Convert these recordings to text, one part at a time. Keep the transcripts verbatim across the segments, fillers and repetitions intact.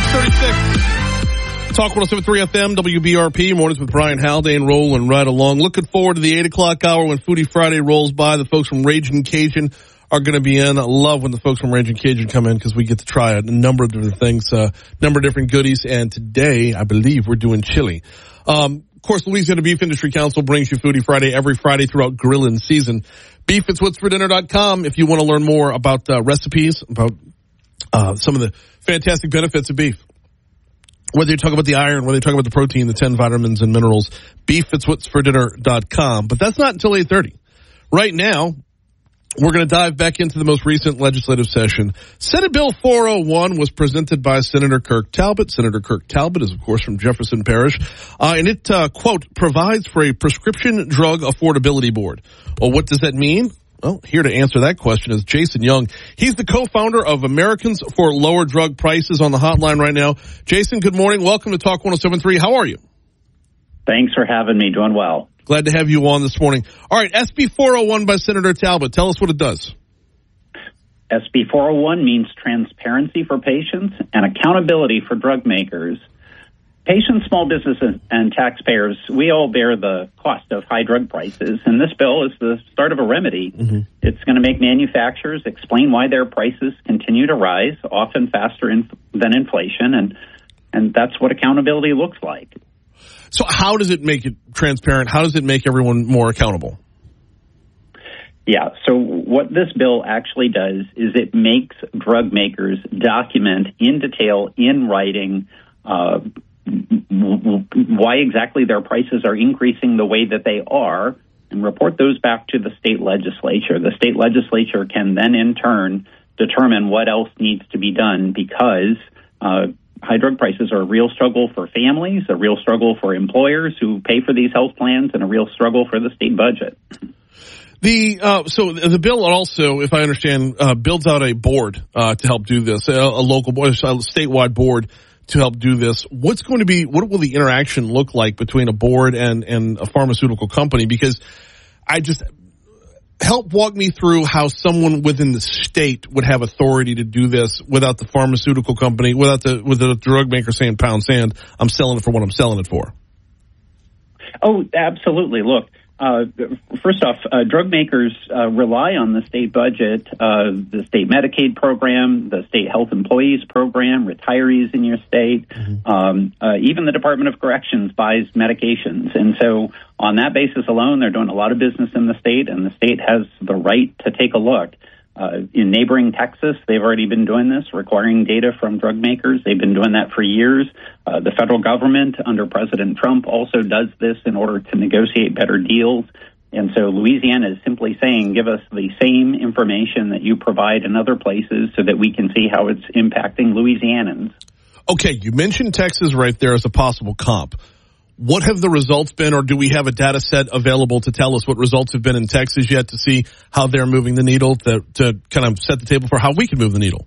six thirty-six. Talk one oh seven point three F M, W B R P. Mornings with Brian Haldane, rolling right along. Looking forward to the eight o'clock hour when Foodie Friday rolls by. The folks from Raging Cajun are going to be in. I love when the folks from Raging Cajun come in because we get to try a number of different things, a uh, number of different goodies. And today, I believe, we're doing chili. Um, of course, Louisiana Beef Industry Council brings you Foodie Friday every Friday throughout grilling season. beef it's what's for dinner dot com if you want to learn more about uh, recipes, about uh, some of the fantastic benefits of beef. Whether you talk about the iron, whether you talk about the protein, the ten vitamins and minerals, beef it's what's for dinner dot com. But that's not until eight thirty. Right now, we're going to dive back into the most recent legislative session. Senate Bill four oh one was presented by Senator Kirk Talbot. Senator Kirk Talbot is, of course, from Jefferson Parish. Uh, and it, uh, quote, provides for a prescription drug affordability board. Well, what does that mean? Well, here to answer that question is Jason Young. He's the co-founder of Americans for Lower Drug Prices on the hotline right now. Jason, good morning. Welcome to Talk one oh seven point three. How are you? Thanks for having me. Doing well. Glad to have you on this morning. All right, S B four oh one by Senator Talbot. Tell us what it does. S B four oh one means transparency for patients and accountability for drug makers. Patients, small businesses, and taxpayers, we all bear the cost of high drug prices, and this bill is the start of a remedy. Mm-hmm. It's going to make manufacturers explain why their prices continue to rise, often faster in, than inflation, and and that's what accountability looks like. So how does it make it transparent? How does it make everyone more accountable? Yeah, so what this bill actually does is it makes drug makers document in detail, in writing, uh, why exactly their prices are increasing the way that they are, and report those back to the state legislature. The state legislature can then, in turn, determine what else needs to be done because uh, high drug prices are a real struggle for families, a real struggle for employers who pay for these health plans, and a real struggle for the state budget. The uh, so the bill also, if I understand, uh, builds out a board uh, to help do this, a, a local board, a statewide board to help do this. What's going to be, what will the interaction look like between a board and, and a pharmaceutical company? Because I just, help walk me through how someone within the state would have authority to do this without the pharmaceutical company, without the, without the drug maker saying, pound sand, I'm selling it for what I'm selling it for. Oh, absolutely. Look, Uh, first off, uh, drug makers uh, rely on the state budget, uh, the state Medicaid program, the state health employees program, retirees in your state, mm-hmm. um, uh, even the Department of Corrections buys medications. And so on that basis alone, they're doing a lot of business in the state, and the state has the right to take a look. Uh, in neighboring Texas, they've already been doing this, requiring data from drug makers. They've been doing that for years. Uh, the federal government under President Trump also does this in order to negotiate better deals. And so Louisiana is simply saying, give us the same information that you provide in other places so that we can see how it's impacting Louisianans. Okay, you mentioned Texas right there as a possible comp. What have the results been, or do we have a data set available to tell us what results have been in Texas yet to see how they're moving the needle to, to kind of set the table for how we can move the needle?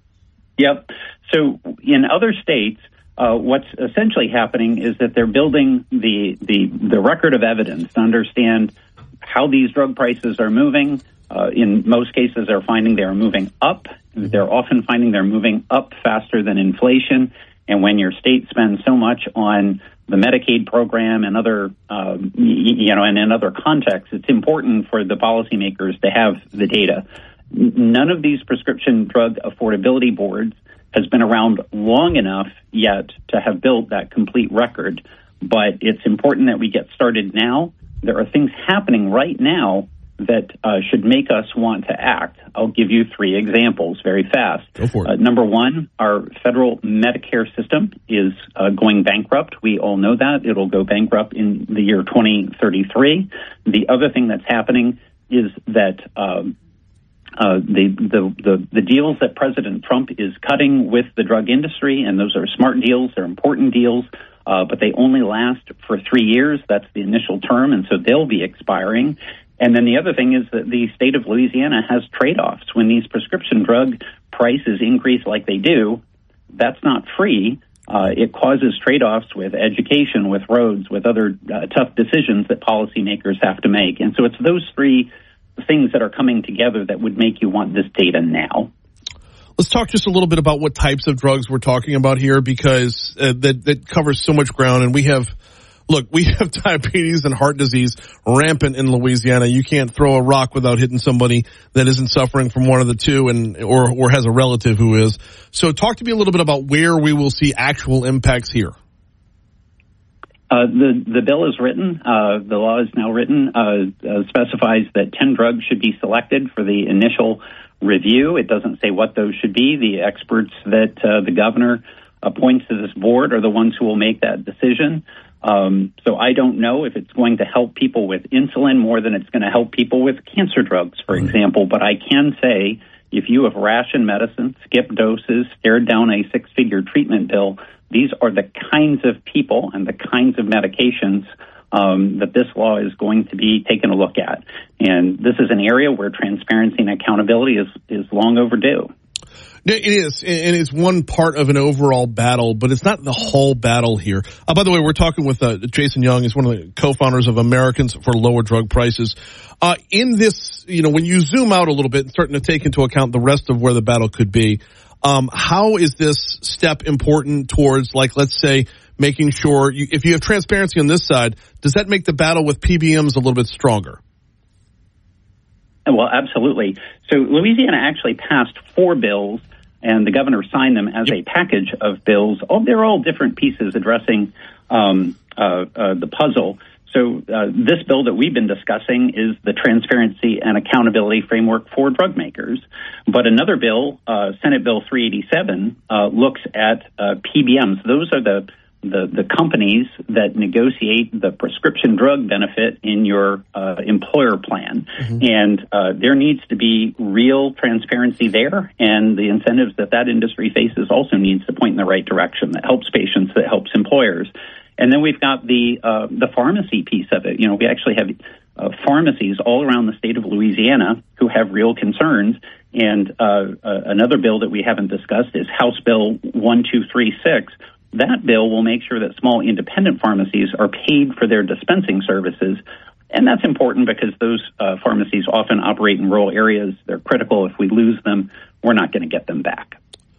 Yep. So in other states, uh, what's essentially happening is that they're building the, the, the record of evidence to understand how these drug prices are moving. Uh, in most cases, they're finding they are moving up. They're often finding they're moving up faster than inflation. And when your state spends so much on the Medicaid program and other, uh, you know, and in other contexts, it's important for the policymakers to have the data. None of these prescription drug affordability boards has been around long enough yet to have built that complete record, but it's important that we get started now. There are things happening right now that uh, should make us want to act. I'll give you three examples very fast. Go for it. Uh, number one, our federal Medicare system is uh, going bankrupt. We all know that. It'll go bankrupt in the year twenty thirty-three. The other thing that's happening is that um, uh, the, the, the, the deals that President Trump is cutting with the drug industry, and those are smart deals, they're important deals, uh, but they only last for three years. That's the initial term, and so they'll be expiring. And then the other thing is that the state of Louisiana has trade-offs. When these prescription drug prices increase like they do, that's not free. Uh, it causes trade-offs with education, with roads, with other uh, tough decisions that policymakers have to make. And so it's those three things that are coming together that would make you want this data now. Let's talk just a little bit about what types of drugs we're talking about here, because uh, that, that covers so much ground. And we have, look, we have diabetes and heart disease rampant in Louisiana. You can't throw a rock without hitting somebody that isn't suffering from one of the two, and or, or has a relative who is. So talk to me a little bit about where we will see actual impacts here. Uh, the, the bill is written, uh, the law is now written, uh, uh, specifies that ten drugs should be selected for the initial review. It doesn't say what those should be. The experts that uh, the governor appoints to this board are the ones who will make that decision. Um, so I don't know if it's going to help people with insulin more than it's going to help people with cancer drugs, for example. But I can say if you have rationed medicine, skipped doses, stared down a six-figure treatment bill, these are the kinds of people and the kinds of medications um, that this law is going to be taking a look at. And this is an area where transparency and accountability is, is long overdue. It is, and it's one part of an overall battle, but it's not the whole battle here. Uh, by the way, we're talking with uh, Jason Young. He's one of the co-founders of Americans for Lower Drug Prices. Uh, in this, you know, when you zoom out a little bit and starting to take into account the rest of where the battle could be, um, how is this step important towards, like, let's say, making sure, you, if you have transparency on this side, does that make the battle with P B Ms a little bit stronger? Well, absolutely. So Louisiana actually passed four bills, and the governor signed them as a package of bills. Oh, they're all different pieces addressing um, uh, uh, the puzzle. So uh, this bill that we've been discussing is the transparency and accountability framework for drug makers. But another bill, uh, Senate Bill three eighty-seven, uh, looks at uh, P B Ms. Those are the The, the companies that negotiate the prescription drug benefit in your uh, employer plan. Mm-hmm. And uh, there needs to be real transparency there, and the incentives that that industry faces also needs to point in the right direction that helps patients, that helps employers. And then we've got the uh, the pharmacy piece of it. You know, we actually have uh, pharmacies all around the state of Louisiana who have real concerns. And uh, uh, another bill that we haven't discussed is House Bill one two three six. That bill will make sure that small independent pharmacies are paid for their dispensing services. And that's important because those uh, pharmacies often operate in rural areas. They're critical. If we lose them, we're not going to get them back.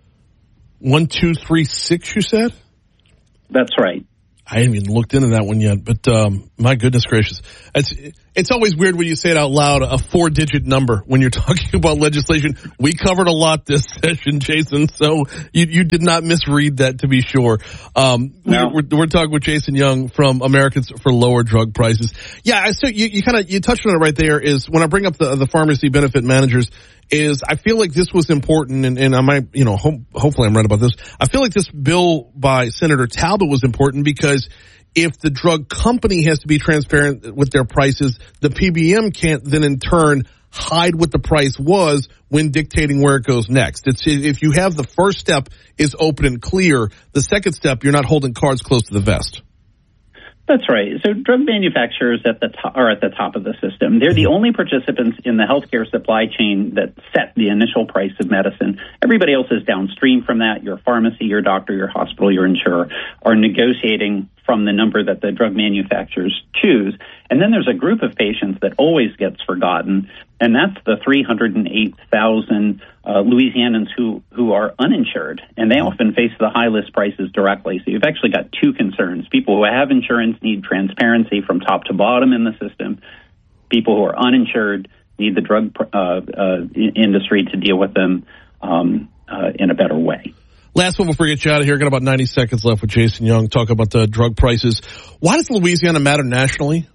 one two three six, you said? That's right. I haven't even looked into that one yet, but um, my goodness gracious. It's, it's always weird when you say it out loud, a four-digit number when you're talking about legislation. We covered a lot this session, Jason, so you, you did not misread that, to be sure. Um, no. we're, we're talking with Jason Young from Americans for Lower Drug Prices. Yeah, so you, you kind of you touched on it right there. Is when I bring up the, the pharmacy benefit managers, is I feel like this was important, and, and I might, you know, hope, hopefully I'm right about this. I feel like this bill by Senator Talbot was important because if the drug company has to be transparent with their prices, the P B M can't then in turn hide what the price was when dictating where it goes next. It's, if you have the first step is open and clear, the second step, you're not holding cards close to the vest. That's right. So drug manufacturers at the to- are at the top of the system. They're the only participants in the healthcare supply chain that set the initial price of medicine. Everybody else is downstream from that. Your pharmacy, your doctor, your hospital, your insurer are negotiating from the number that the drug manufacturers choose. And then there's a group of patients that always gets forgotten, and that's the three hundred eight thousand uh, Louisianans who, who are uninsured, and they often face the high list prices directly. So you've actually got two concerns. People who have insurance need transparency from top to bottom in the system. People who are uninsured need the drug uh, uh, industry to deal with them um, uh, in a better way. Last one before we get you out of here. Got about ninety seconds left with Jason Young. Talk about the drug prices. Why does Louisiana matter nationally?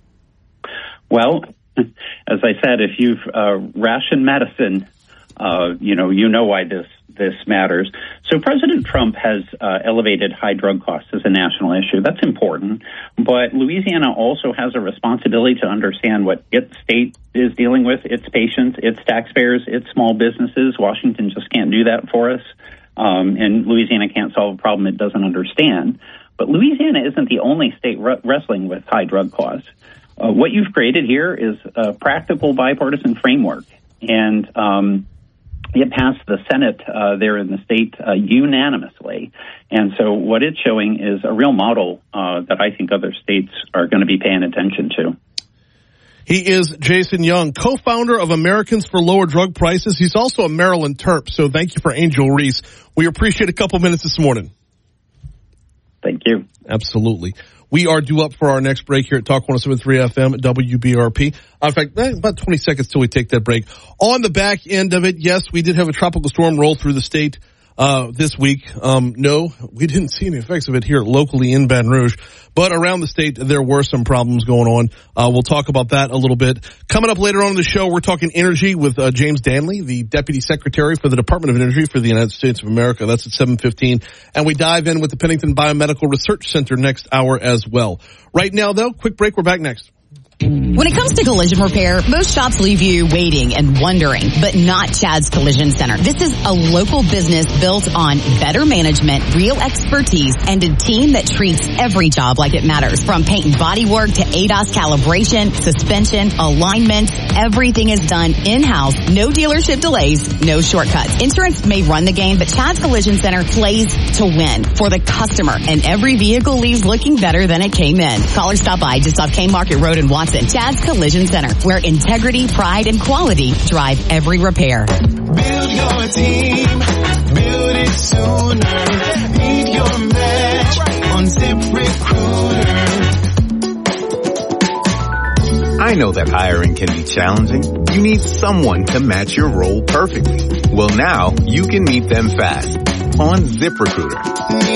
Well, as I said, if you've uh, rationed medicine, uh, you know you know why this this matters. So President Trump has uh, elevated high drug costs as a national issue. That's important. But Louisiana also has a responsibility to understand what its state is dealing with, its patients, its taxpayers, its small businesses. Washington just can't do that for us. Um, and Louisiana can't solve a problem it doesn't understand. But Louisiana isn't the only state re- wrestling with high drug costs. Uh, what you've created here is a practical bipartisan framework. And um, it passed the Senate uh, there in the state uh, unanimously. And so what it's showing is a real model uh, that I think other states are going to be paying attention to. He is Jason Young, co-founder of Americans for Lower Drug Prices. He's also a Maryland Terp, so thank you for Angel Reese. We appreciate a couple minutes this morning. Thank you. Absolutely. We are due up for our next break here at Talk one oh seven point three F M at W B R P. In fact, about twenty seconds till we take that break. On the back end of it, yes, we did have a tropical storm roll through the state uh this week. Um no, we didn't see any effects of it here locally in Baton Rouge, but around the state there were some problems going on. Uh we'll talk about that a little bit. Coming up later on in the show, we're talking energy with uh, James Danley, the Deputy Secretary for the Department of Energy for the United States of America. That's at seven fifteen. And we dive in with the Pennington Biomedical Research Center next hour as well. Right now though, quick break, we're back next. When it comes to collision repair, most shops leave you waiting and wondering, but not Chad's Collision Center. This is a local business built on better management, real expertise, and a team that treats every job like it matters. From paint and body work to A D A S calibration, suspension, alignment, everything is done in-house. No dealership delays, no shortcuts. Insurance may run the game, but Chad's Collision Center plays to win for the customer, and every vehicle leaves looking better than it came in. Call or stop by just off K Market Road in Watson. Chad's Collision Center, where integrity, pride, and quality drive every repair. Build your team, build it sooner. Beat your match on ZipRecruiter. I know that hiring can be challenging. You need someone to match your role perfectly. Well, now you can meet them fast on ZipRecruiter.